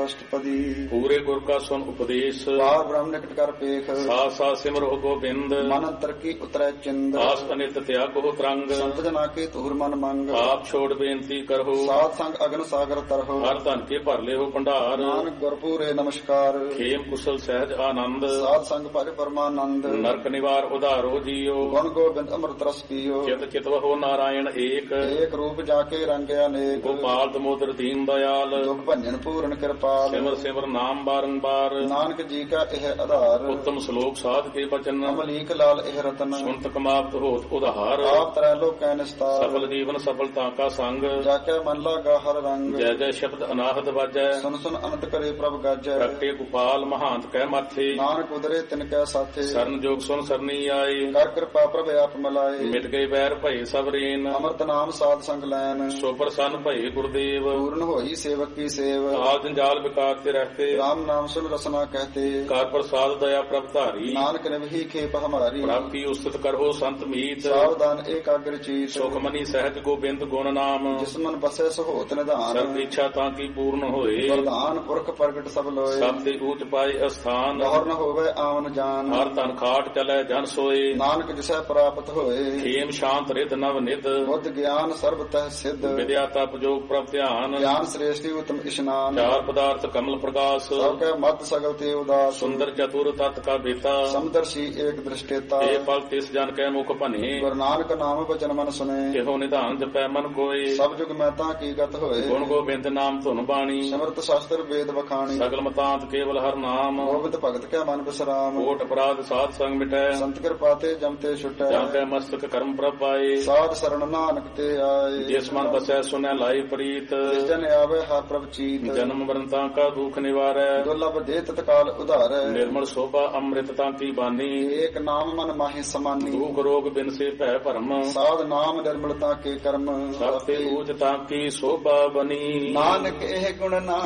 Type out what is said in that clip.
ਅਸ਼ਟਪਦੀ। ਪੂਰੇ ਗੁਰ ਕਾ ਸੁਨ ਉਪਦੇਸ਼, ਪਾਰ ਬ੍ਰਹਮ ਨਿਕਟ ਕਰ ਪੇਖ, ਸਾਥ ਸਾਥ ਸਿਮਰੋ ਗੋਬਿੰਦ। ਮਨ ਅੰਤਰ ਕੀ ਉਤਰੈ ਚਿੰਦ, ਆਸ ਅਨਿਤ ਤਿਆਗੋ ਤਰੰਗ। ਸੰਤ ਜਨਾ ਕੇ ਧੂਰ ਮਨ ਮੰਗ, ਆਪ ਛੋੜ ਬੇਨਤੀ ਕਰੋ, ਸਾਧ ਸੰਗ ਅਗਨ ਸਾਗਰ ਤਰਹੁ। ਹਰ ਧਨ ਕੇ ਭਰ ਲਿਓ ਭੰਡਾਰ, ਨਾਨਕ ਗੁਰਪੂਰੇ ਨਮਸਕਾਰ, ਖੇਮ ਕੁਸ਼ਲ ਸਹਿਜ ਆਨੰਦ। ਸਾਧ ਸੰਗ ਭਜ ਪਰਮਾਨੰਦ, ਨਰਕ ਨਿਵਾਰ ਉਧਾਰੋ ਜੀਓ, ਗੁਣ ਗੋਬਿੰਦ ਅੰਮ੍ਰਿਤ ਰਸ ਪੀਓ। ਚਿਤ ਚਿਤਵਹੁ ਨਾਰਾਇਣ ਏਕ, ਏਕ ਰੂਪ ਜਾ ਕੇ ਰੰਗਿਆ ਅਨੇਕ, ਗੋਪਾਲ ਦਮੋਦਰ ਦੀਨ ਦਇਆਲ। ਦੁਖ ਭੰਜਨ ਪੂਰਨ ਕਿਰਪਾਲ, ਸਿਮਰ ਸਿਮਰ ਨਾਮ ਬਾਰੰਬਾਰ, ਨਾਨਕ ਜੀ ਕਾ ਇਹ ਆਧਾਰ। ਉੱਤਮ ਸ਼ਲੋਕ ਸਾਧ ਕੇ ਬਚਨ, ਅਮਲੀਕ ਲਾਲ ਇਹ ਰਤਨ, ਸੁਨਤ ਕਮਾਵਤ ਹੋਤ ਉਧਾਰ। ਆਪ ਤਰੈ ਲੋਕੈ ਨਿਸਤਾਰ, ਸਫਲ ਜੀਵਨ ਸਫਲਤਾ ਕਾ ਸੰਗ, ਜਾ ਕੇ ਮਨ ਲਾਗਾ ਹਰ ਰੰਗ। ਜੈ ਜੈ ਸ਼ਬਦ ਅਨਾਹਦ ਵਾਜੈ, ਸੁਨ ਸੁਨ ਅਨੰਤ ਕਰੇ ਪ੍ਰਭ ਗਾਜੈ। ਪ੍ਰਗਟੇ ਗੋਪਾਲ ਮਹਾਂਤ ਕਹਿ ਮਾਥੇ, ਨਾਨਕ ਉਦਰੇ ਤਿਨ ਕੈ ਸਾਥੇ, ਸਰਨ ਜੋਗ ਸੁਨ ਸਰਨੀ ਆਏ। ਕਰ ਕਿਰਪਾ ਪ੍ਰਭ ਆਪ ਮਲਾਏ। ਮਿਟ ਗਏ ਵੈਰ ਭਏ ਸਭ ਰੇਨ, ਅੰਮ੍ਰਿਤ ਨਾਮ ਸਾਧ ਸੰਗ ਲੈਨ, ਸੋ ਪ੍ਰਸੰਨ ਭਏ ਗੁਰਦੇਵ। ਪੂਰਨ ਹੋਈ ਸੇਵਕ ਕੀ ਸੇਵ, ਆਲ ਜੰਜਾਲ ਵਿਕਾਰ ਤੇ ਰਹਤੇ, ਰਾਮ ਨਾਮ ਸੁਨ ਰਸਨਾ ਕਹਤੇ। ਕਰ ਪ੍ਰਸਾਦ ਦਇਆ ਪ੍ਰਭ ਧਾਰੀ, ਨਾਨਕ ਨਿਵਹੀ ਖੇਪ ਹਮਾਰੀ, ਪ੍ਰਾਪਤੀ ਉਸਤਤ ਕਰੋ ਸੰਤ ਮੀਤ। ਸਾਵਧਾਨ ਏਕਾਗਰ ਚੀਤ, ਸੁਖ ਮਨੀ ਸਹਿਜ ਗੋਬਿੰਦ ਗੁਣ ਨਾਮ। ਜਿਸ ਮਨ ਬਸੈ ਸਹੋਤ ਨਿਧਾਨ, ਸਰਬ ਇੱਛਾ ਤਾਂ ਕੀ ਪੂਰਨ ਹੋਏ, ਵਰਦਾਨ ਪੁਰਖ ਪ੍ਰਗਟ ਸਭ ਲੋਏ। ਸਭ ਤੇ ਊਚ ਪਾਏ ਅਸਥਾਨ, ਗੌਰ ਨ ਹੋਵੇ ਆਵਨ ਜਾਨ, ਹਰ ਧਨ ਖਾਟ ਚਲੈ ਜਨ ਸੋਏ। ਨਾਨਕ ਜਿਸੈ ਪ੍ਰਾਪਤ ਹੋਏ, ਖੇਮ ਸ਼ਾਂਤ ਰਿਧ ਨਵ ਨਿਧ, ਬੁੱਧ ਗਿਆਨ ਸਰਬ ਤਹਿ ਸਿੱਧ। ਵਿਦਿਆ ਤਪ ਜੋਗ ਪ੍ਰਭ ਧਿਆਨ, ਗਿਆਨ ਸ੍ਰੇਸ਼ਟੀ ਉਤਮ ਇਸ਼ਨਾਨ, ਚਾਰ ਪਦਾਰਥ ਕਮਲ ਪ੍ਰਕਾਸ਼। ਸਭ ਕੈ ਮਤ ਸਗਲ ਤੇ ਉਦਾਸ, ਸੁੰਦਰ ਚਤੁਰ ਤਤ ਕਾ ਬੇਤਾ, ਸਮਦਰਸ਼ੀ ਏਕ ਦ੍ਰਿਸ਼ਟੇਤਾ। ਇਹ ਫਲ ਤਿਸ ਜਨ ਕੈ ਮੁਖ ਭਨੇ, ਗੁਰੂ ਨਾਨਕ ਨਾਮ ਬਚਨ ਮਨ ਸੁਨੇ, ਇਹੋ ਨਿਧਾਨ ਜਪੈ ਮਨ ਕੋਏ। ਸਭ ਜੁਗ ਮੈਂ ਤਾਂ ਕੀ ਗਤ ਹੋਏ, ਗੁਣ ਗੋਬਿੰਦ ਨਾਮ ਧੁਨ ਬਾਣੀ, ਸਮਰਤ ਸ਼ਾਸਤਰ ਵੇਦ ਵਖਾਣੀ। ਸਗਲ ਮਤਾਂਤ ਕੇਵਲ ਹਰ ਨਾਮ, ਗੋਬਿੰਦ ਭਗਤ ਕੈ ਮਨ ਬਿਸਰਾਮ, ਕੋਟ ਅਪਰਾਧ ਸਾਧ ਸੰਗ ਮਿਟੈ। ਸੰਤ ਕਿਰਪਾ ਤੇ ਜਮ ਤੇ ਛੁਟੈ, ਜਾਂ ਕੈ ਮਸਤਕ ਕਰਮ ਪ੍ਰਭ ਪਾਏ। ਸਾਧ ਸਰਣ ਨਾਨਕ ਤੇ ਆਏ, ਜਿਸ ਮਨ ਬਸੈ ਸੁਨੈ ਲਾਈ ਪ੍ਰੀਤ, ਜਿਸ ਜਨ ਆਵੇ ਹਰ ਪ੍ਰਭ ਚੀਤ। ਜਨਮ ਮਰਨ ਤਾਂ ਕਾ ਦੁਖ ਨਿਵਾਰੈ, ਦੁਰਲਭ ਦੇ ਤਤਕਾਲ ਉਧਾਰੈ। ਨਿਰਮਲ ਸੋਭਾ ਅੰਮ੍ਰਿਤ ਤਾਂ ਕੀ ਬਾਨੀ, ਏਕ ਨਾਮ ਮਨ ਮਾਹੀ ਸਮਾਨੀ। ਦੁਖ ਰੋਗ ਬਿਨ ਸੇ ਭੈ ਭਰਮ, ਸਾਧ ਨਾਮ ਨਿਰਮਲਤਾ ਕੇ ਕਰਮ। ਸਭ ਤੇ ਊਚ ਤਾਂ ਕੀ ਸੋਭਾ ਬਨੀ। ਨਾਨਕ ਇਹ ਗੁਣ ਨਾ